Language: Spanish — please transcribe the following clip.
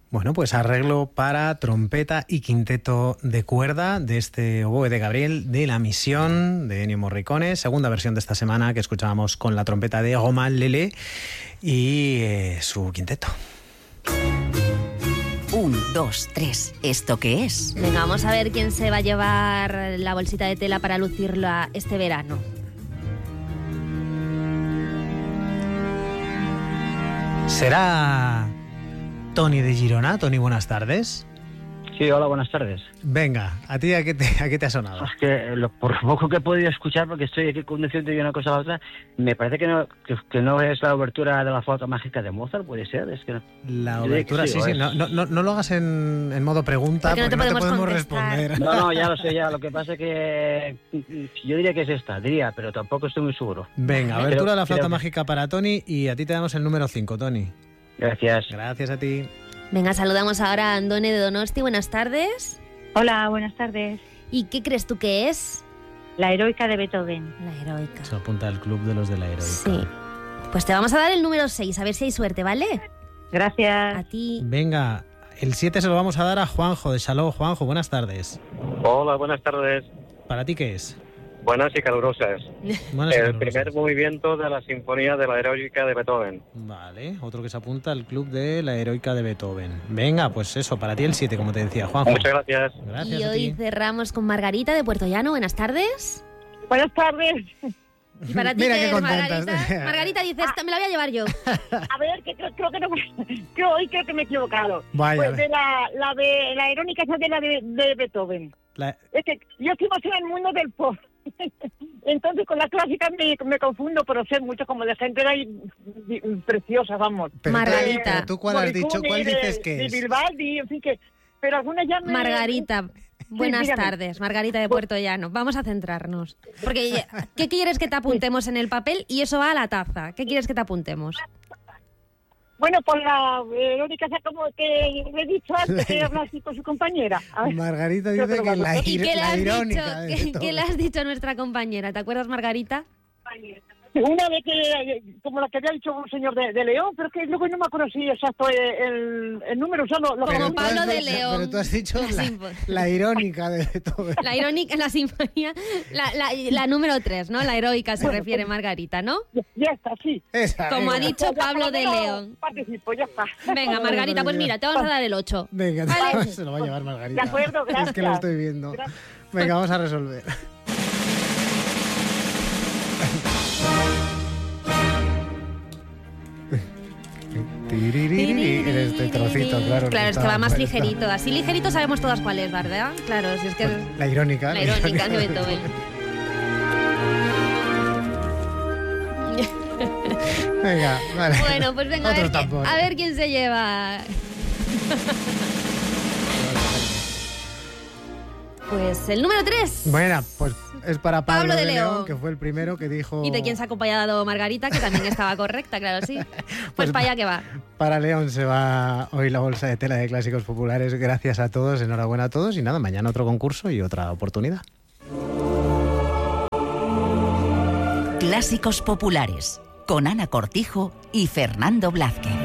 Bueno, pues arreglo para trompeta y quinteto de cuerda de este oboe de Gabriel de La Misión de Ennio Morricone, segunda versión de esta semana que escuchábamos con la trompeta de Romain Lelé y su quinteto. 1, 2, 3. ¿Esto qué es? Venga, vamos a ver quién se va a llevar la bolsita de tela para lucirla este verano. ¿Será Tony de Girona? Tony, buenas tardes. Sí, hola, buenas tardes. Venga, ¿a ti a qué te ha sonado? Es que por poco que he podido escuchar, porque estoy aquí conduciendo de una cosa a la otra, me parece que no es la obertura de la flauta mágica de Mozart, ¿puede ser? Es que no. La obertura, sí. No lo hagas en modo pregunta, porque no te podemos responder. No, ya lo sé, ya. Lo que pasa es que yo diría que es esta, pero tampoco estoy muy seguro. Venga, obertura de la flauta mágica para Tony, y a ti te damos el número 5, Tony. Gracias. Gracias a ti. Venga, saludamos ahora a Andone de Donosti. Buenas tardes. Hola, buenas tardes. ¿Y qué crees tú que es? La heroica de Beethoven. La heroica. Se apunta al club de los de la heroica. Sí. Pues te vamos a dar el número 6, a ver si hay suerte, ¿vale? Gracias. A ti. Venga, el 7 se lo vamos a dar a Juanjo de Salou. Juanjo, buenas tardes. Hola, buenas tardes. ¿Para ti qué es? Buenas y calurosas. El primer movimiento de la Sinfonía de la Heroica de Beethoven. Vale, otro que se apunta al club de la Heroica de Beethoven. Venga, pues eso, para ti el 7, como te decía, Juanjo. Muchas gracias. Gracias y a hoy ti. cerramos con Margarita de Puerto Llano. Buenas tardes. Buenas tardes. ¿Y para ti Mira qué qué es, contentas. Margarita? Margarita dice, esta me la voy a llevar yo. A ver, que creo que no, hoy creo que me he equivocado. Vaya. Pues de la irónica esa de la de Beethoven. Es que yo estoy más en el mundo del pop. Entonces con la clásica me confundo, pero sé mucho como de gente ahí preciosa, vamos. Pero, Margarita. ¿Tú cuál has dicho? ¿Cuál dices que es? De Vivaldi, en fin, que... Pero algunas ya me... Margarita, buenas dígame. tardes. Margarita de Puerto Llano. Vamos a centrarnos. Porque, ¿qué quieres que te apuntemos en el papel? Y eso va a la taza. ¿Qué quieres que te apuntemos? Bueno, por la irónica, como que le he dicho antes, que habla así con su compañera. A ver. Margarita dice que ¿Y qué le has irónica. dicho? ¿Qué le has dicho a nuestra compañera? ¿Te acuerdas, Margarita? Una vez que, como la que había dicho un señor de León, pero que luego no me acuerdo si exacto el número, o sea, lo Como Pablo de León. Pero tú has dicho la irónica de Beethoven. La irónica, la sinfonía, la número 3, ¿no? La heroica se refiere Margarita, ¿no? Ya está, sí. Esa, Como venga. ha dicho Pablo de León. Participo, ya está. Venga, Margarita, pues mira, te vamos a dar el 8. Venga, Vale. se lo va a llevar Margarita. De acuerdo, gracias. Es que lo estoy viendo. Gracias. Venga, vamos a resolver. En este trocito, claro. Claro, es que va más ligerito. Así ligerito sabemos todas cuál es, ¿verdad? Claro, si es que... La irónica. La irónica de Beethoven. Venga, vale. Bueno, pues venga, a ver quién se lleva. Pues el número 3. Bueno, pues es para Pablo de de León, León, que fue el primero que dijo... Y de quién se ha acompañado Margarita, que también estaba correcta, claro, sí. Pues para allá que va. Para León se va hoy la bolsa de tela de clásicos populares. Gracias a todos, enhorabuena a todos. Y nada, mañana otro concurso y otra oportunidad. Clásicos populares, con Ana Cortijo y Fernando Blázquez.